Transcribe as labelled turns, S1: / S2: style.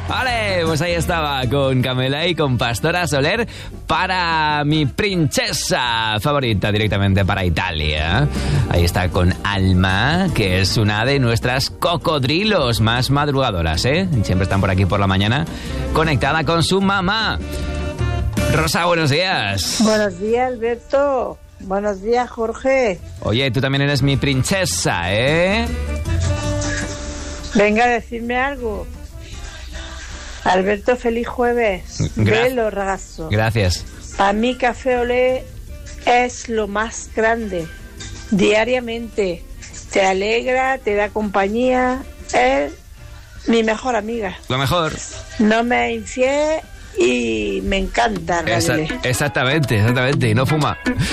S1: Vale, pues ahí estaba con Camela y con Pastora Soler para mi princesa favorita, directamente para Italia. Ahí está con Alma, que es una de nuestras cocodrilos más madrugadoras, ¿eh? Siempre están por aquí por la mañana, conectada con su mamá. Rosa, buenos días.
S2: Buenos días, Alberto. Buenos días, Jorge.
S1: Oye, tú también eres mi princesa, ¿eh?
S2: Venga a decirme algo. Alberto, feliz jueves. Bello, ragazzo.
S1: Gracias.
S2: Para mí, Café Olé es lo más grande. Diariamente. Te alegra, te da compañía. Es mi mejor amiga.
S1: Lo mejor.
S2: No me es infiel y me encanta.
S1: Exactamente. Y no fuma.